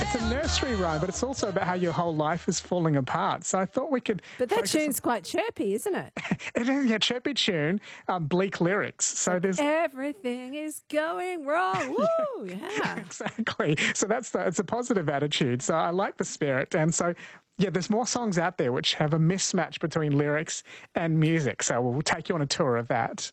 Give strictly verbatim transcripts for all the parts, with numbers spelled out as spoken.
it's a nursery rhyme, but it's also about how your whole life is falling apart. So I thought we could... But that tune's on... quite chirpy, isn't it? It is, yeah, chirpy tune, um, bleak lyrics. So like there's... Everything is going wrong. Woo! Yeah. Exactly. So that's the, it's a positive attitude. So I like the spirit. And so... yeah, there's more songs out there which have a mismatch between lyrics and music. So we'll take you on a tour of that.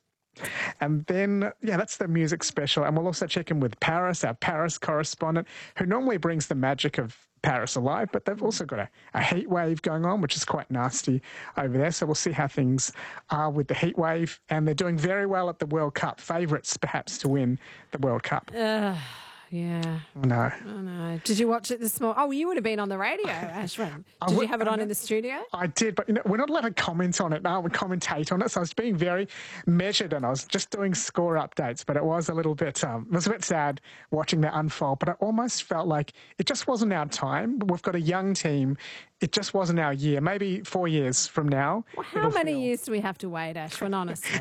And then, yeah, that's the music special. And we'll also check in with Paris, our Paris correspondent, who normally brings the magic of Paris alive, but they've also got a, a heat wave going on, which is quite nasty over there. So we'll see how things are with the heat wave. And they're doing very well at the World Cup. Favourites, perhaps, to win the World Cup. Uh. Yeah. No. Oh, no. Did you watch it this morning? Oh, you would have been on the radio, Ashwin. Did you have it on in the studio? I did, but you know, we're not allowed to comment on it now. We commentate on it, so I was being very measured, and I was just doing score updates. But it was a little bit, um, it was a bit sad watching that unfold. But I almost felt like it just wasn't our time. We've got a young team. It just wasn't our year. Maybe four years from now. Well, how many feel... years do we have to wait, Ashwin, honestly?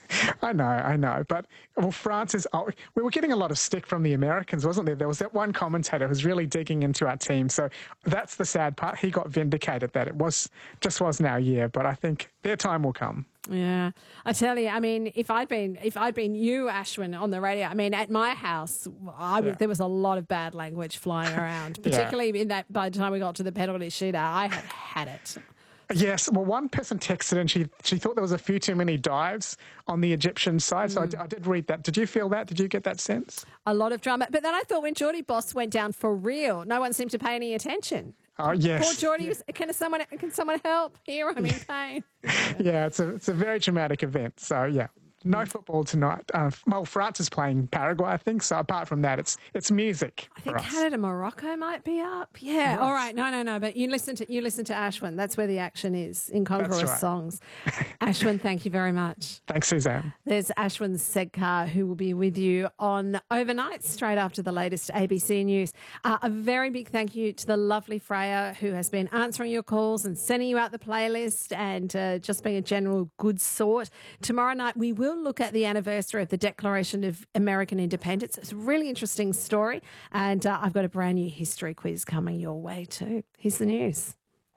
I know, I know. But, well, France is... Oh, we were getting a lot of stick from the Americans, wasn't there? There was that one commentator who was really digging into our team. So that's the sad part. He got vindicated that it was just wasn't our year. But I think their time will come. Yeah, I tell you, I mean, if I'd been if I'd been you, Ashwin, on the radio, I mean, at my house, I was, yeah. there was a lot of bad language flying around, particularly yeah. in that. By the time we got to the penalty shootout, I had had it. Yes, well, one person texted and she she thought there was a few too many dives on the Egyptian side, so mm. I, d- I did read that. Did you feel that? Did you get that sense? A lot of drama. But then I thought when Geordie Boss went down for real, no one seemed to pay any attention. Oh, yes. Poor Geordie, yes. can someone can someone help? Here, I'm in pain. Yeah, it's a, it's a very dramatic event, so yeah. No football tonight. Uh, well, France is playing Paraguay, I think. So apart from that, it's it's music. I think for us. Canada, Morocco might be up. Yeah. Right. All right. No, no, no. But you listen to you listen to Ashwin. That's where the action is in Congruous right. Songs. Ashwin, thank you very much. Thanks, Suzanne. There's Ashwin Sedkar, who will be with you on overnight straight after the latest A B C News. Uh, a very big thank you to the lovely Freya, who has been answering your calls and sending you out the playlist and uh, just being a general good sort. Tomorrow night we will look at the anniversary of the Declaration of American Independence. It's a really interesting story, and uh, I've got a brand new history quiz coming your way too. Here's the news.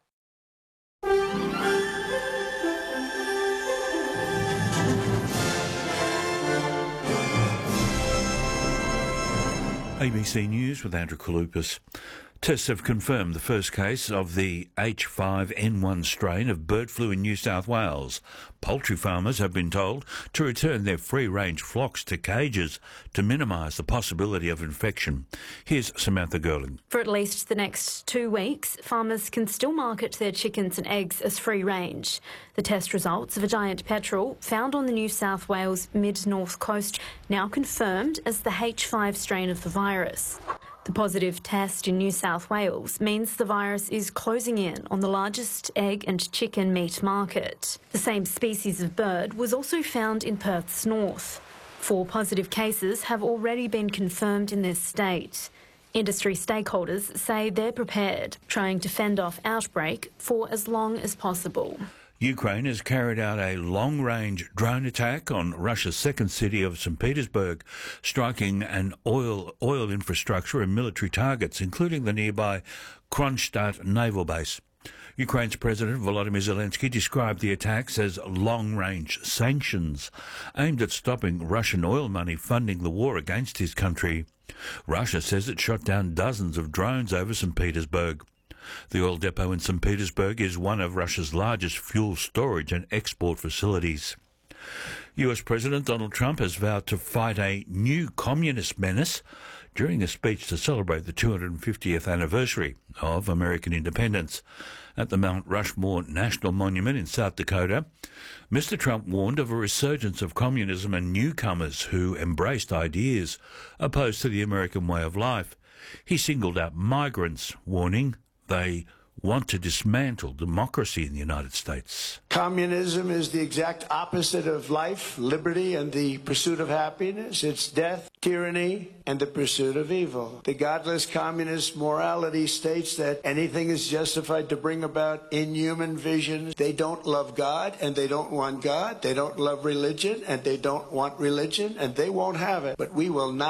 A B C News with Andrew Kalupas. Tests have confirmed the first case of the H five N one strain of bird flu in New South Wales. Poultry farmers have been told to return their free-range flocks to cages to minimise the possibility of infection. Here's Samantha Gerling. For at least the next two weeks, farmers can still market their chickens and eggs as free-range. The test results of a giant petrel found on the New South Wales mid-north coast now confirmed as the H five strain of the virus. The positive test in New South Wales means the virus is closing in on the largest egg and chicken meat market. The same species of bird was also found in Perth's north. Four positive cases have already been confirmed in this state. Industry stakeholders say they're prepared, trying to fend off outbreak for as long as possible. Ukraine has carried out a long-range drone attack on Russia's second city of Saint Petersburg, striking an oil oil infrastructure and military targets, including the nearby Kronstadt naval base. Ukraine's President Volodymyr Zelensky described the attacks as long-range sanctions aimed at stopping Russian oil money funding the war against his country. Russia says it shot down dozens of drones over Saint Petersburg. The oil depot in Saint Petersburg is one of Russia's largest fuel storage and export facilities. U S President Donald Trump has vowed to fight a new communist menace during a speech to celebrate the two hundred fiftieth anniversary of American independence. At the Mount Rushmore National Monument in South Dakota, Mister Trump warned of a resurgence of communism and newcomers who embraced ideas opposed to the American way of life. He singled out migrants, warning they want to dismantle democracy in the United States. Communism is the exact opposite of life, liberty, and the pursuit of happiness. It's death, tyranny, and the pursuit of evil. The godless communist morality states that anything is justified to bring about inhuman visions. They don't love God, and they don't want God. They don't love religion, and they don't want religion, and they won't have it. But we will not